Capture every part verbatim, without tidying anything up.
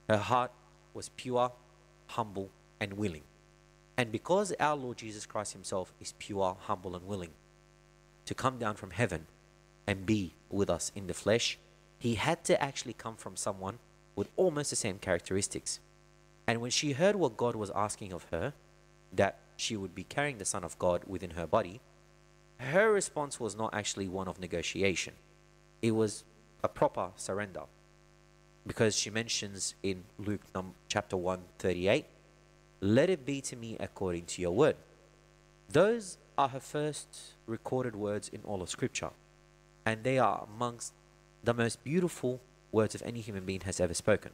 Her heart was pure, humble, and willing. And because our Lord Jesus Christ himself is pure, humble, and willing to come down from heaven and be with us in the flesh, he had to actually come from someone with almost the same characteristics. And when she heard what God was asking of her, that she would be carrying the Son of God within her body, her response was not actually one of negotiation. It was a proper surrender. Because she mentions in Luke chapter one thirty-eight, "Let it be to me according to your word." Those are her first recorded words in all of Scripture. And they are amongst the most beautiful words of any human being has ever spoken.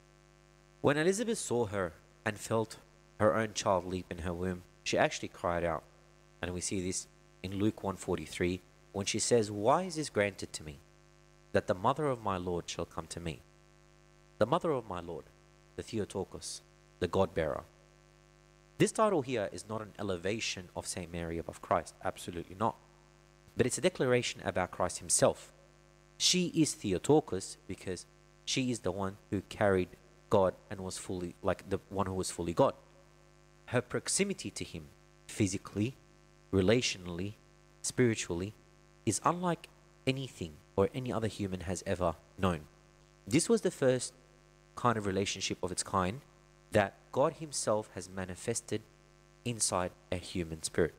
When Elizabeth saw her and felt her own child leap in her womb, she actually cried out. And we see this in Luke one forty-three, when she says, "Why is this granted to me, that the mother of my Lord shall come to me?" The mother of my Lord, the Theotokos, the God-bearer. This title here is not an elevation of Saint Mary above Christ, absolutely not. But it's a declaration about Christ himself. She is Theotokos because she is the one who carried God and was fully, like the one who was fully God. Her proximity to him, physically, relationally, spiritually, is unlike anything or any other human has ever known. This was the first kind of relationship of its kind that God himself has manifested inside a human spirit.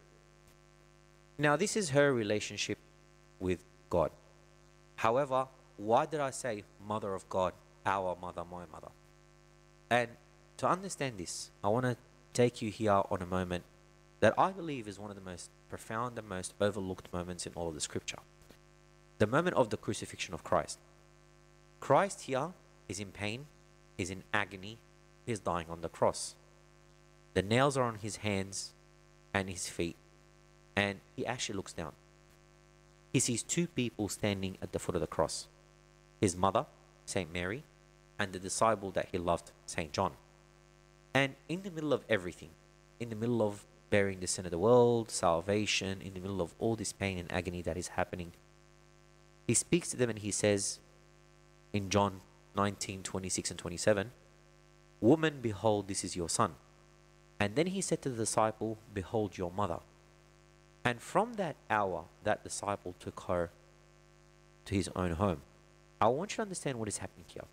Now, this is her relationship with God. However, why did I say mother of God, our mother, my mother? And to understand this, I want to take you here on a moment that I believe is one of the most profound and most overlooked moments in all of the Scripture. The moment of the crucifixion of Christ. Christ here is in pain, is in agony, is dying on the cross. The nails are on his hands and his feet, and he actually looks down. He sees two people standing at the foot of the cross. His mother, Saint Mary, and the disciple that he loved, Saint John. And in the middle of everything, in the middle of bearing the sin of the world, salvation, in the middle of all this pain and agony that is happening, he speaks to them and he says in John nineteen, twenty-six and twenty-seven, "Woman, behold, this is your son." And then he said to the disciple, "Behold your mother." And from that hour, that disciple took her to his own home. I want you to understand what is happening here.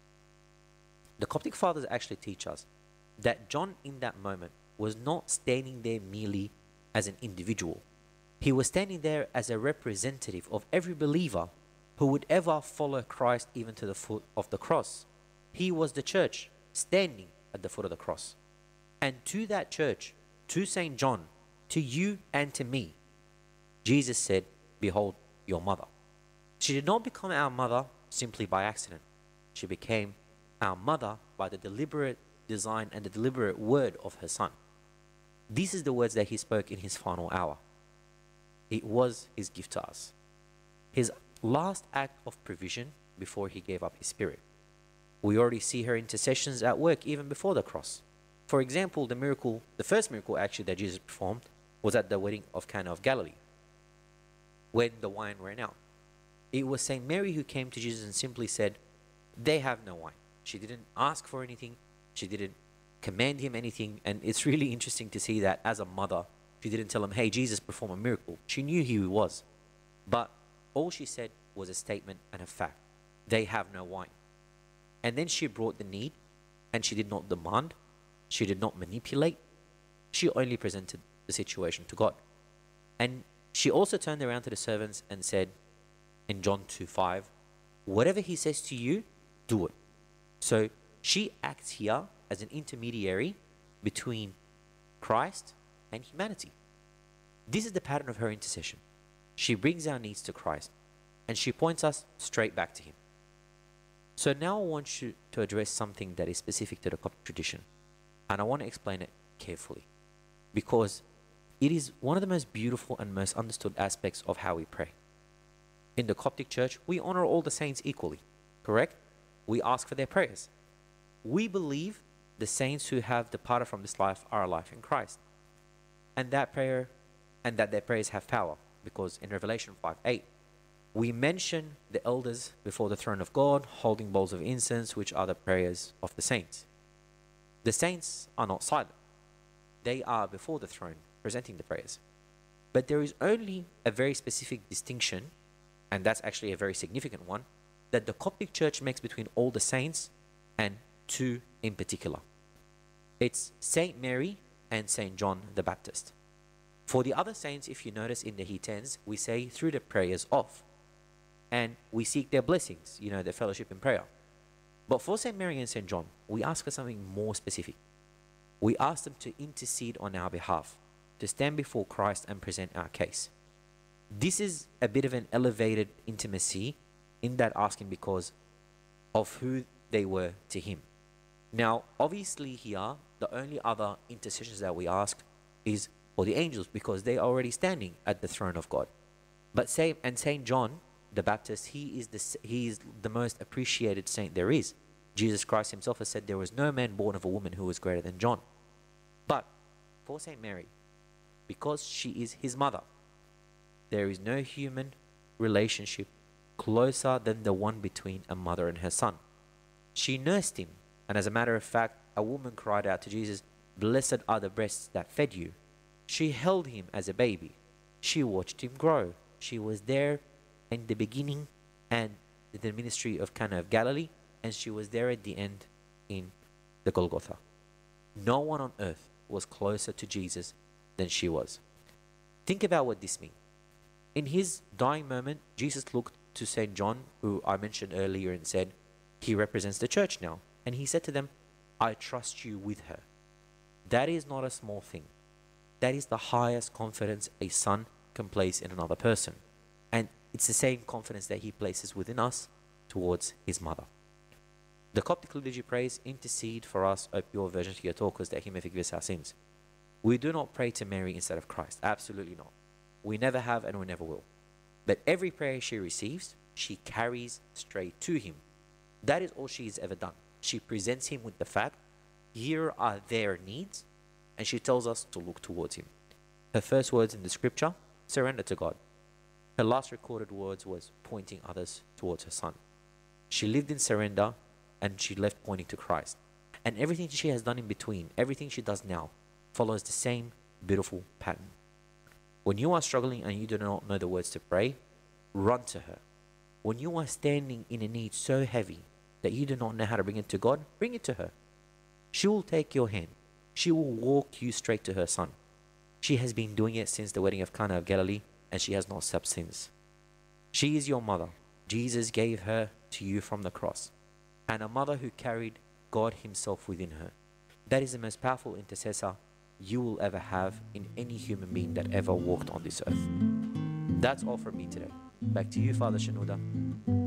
The Coptic fathers actually teach us that John in that moment was not standing there merely as an individual. He was standing there as a representative of every believer who would ever follow Christ even to the foot of the cross. He was the church standing at the foot of the cross. And to that church, to Saint John, to you and to me, Jesus said, "Behold your mother." She did not become our mother simply by accident. She became our mother by the deliberate design and the deliberate word of her son. These are the words that he spoke in his final hour. It was his gift to us. His last act of provision before he gave up his spirit. We already see her intercessions at work even before the cross. For example, the miracle, the first miracle actually that Jesus performed was at the wedding of Cana of Galilee, when the wine ran out. It was Saint Mary who came to Jesus and simply said, "They have no wine." She didn't ask for anything. She didn't command him anything. And it's really interesting to see that as a mother, she didn't tell him, "Hey, Jesus, perform a miracle." She knew who he was. But all she said was a statement and a fact. They have no wine. And then she brought the need, and she did not demand. She did not manipulate. She only presented the situation to God. And she also turned around to the servants and said in John two five, "Whatever he says to you, do it." So she acts here as an intermediary between Christ and humanity. This is the pattern of her intercession. She brings our needs to Christ, and she points us straight back to him. So now I want you to address something that is specific to the Coptic tradition, and I want to explain it carefully, because it is one of the most beautiful and most understood aspects of how we pray. In the Coptic Church, we honor all the saints equally, correct? We ask for their prayers. We believe the saints who have departed from this life are alive in Christ, and that prayer, and that their prayers have power, because in Revelation five eight, we mention the elders before the throne of God, holding bowls of incense, which are the prayers of the saints. The saints are not silent. They are before the throne presenting the prayers. But there is only a very specific distinction, and that's actually a very significant one, that the Coptic Church makes between all the saints and two in particular. It's Saint Mary and Saint John the Baptist. For the other saints, if you notice in the He-Tens, we say through the prayers of, and we seek their blessings, you know, their fellowship in prayer. But for Saint Mary and Saint John, we ask for something more specific. We ask them to intercede on our behalf, to stand before Christ and present our case. This is a bit of an elevated intimacy in that asking because of who they were to Him. Now, obviously here, the only other intercessions that we ask is for the angels because they are already standing at the throne of God. But say, and Saint John the Baptist, he is the he is the most appreciated saint there is. Jesus Christ Himself has said there was no man born of a woman who was greater than John. But for Saint Mary, because she is His mother, there is no human relationship closer than the one between a mother and her son. She nursed Him, and as a matter of fact, a woman cried out to Jesus, "Blessed are the breasts that fed you." She held Him as a baby. She watched Him grow. She was there in the beginning and the ministry of Cana of Galilee, and she was there at the end in the Golgotha. No one on earth was closer to Jesus than she was. Think about what this means. In His dying moment, Jesus looked to Saint John, who I mentioned earlier, and said, he represents the church now. And He said to them, "I trust you with her." That is not a small thing. That is the highest confidence a son can place in another person. And it's the same confidence that He places within us towards His mother. The Coptic liturgy prays, "Intercede for us, O pure Virgin Theotokos, that He may forgive us our sins." We do not pray to Mary instead of Christ. Absolutely not. We never have and we never will. But every prayer she receives, she carries straight to Him. That is all she has ever done. She presents Him with the fact, here are their needs, and she tells us to look towards Him. Her first words in the scripture, surrender to God. Her last recorded words was pointing others towards her son. She lived in surrender and she left pointing to Christ. And everything she has done in between, everything she does now, follows the same beautiful pattern. When you are struggling and you do not know the words to pray, run to her. When you are standing in a need so heavy that you do not know how to bring it to God, bring it to her. She will take your hand. She will walk you straight to her son. She has been doing it since the wedding of Cana of Galilee, and she has not stopped since. She is your mother. Jesus gave her to you from the cross, and a mother who carried God Himself within her. That is the most powerful intercessor you will ever have in any human being that ever walked on this earth. That's all from me today. Back to you, Father Shenouda.